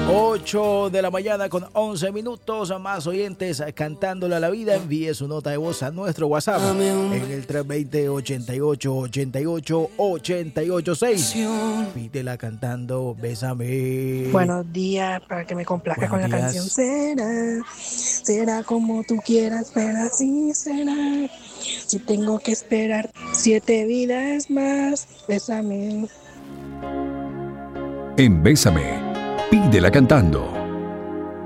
8 de la mañana con 11 minutos. Más oyentes cantándole a la vida. Envíe su nota de voz a nuestro WhatsApp en el 320-88-88-6. Pídela cantando Bésame. Buenos días, para que me complazca con la canción. Será como tú quieras, pero así será. Si tengo que esperar 7 vidas más, bésame. En Bésame, pídela cantando.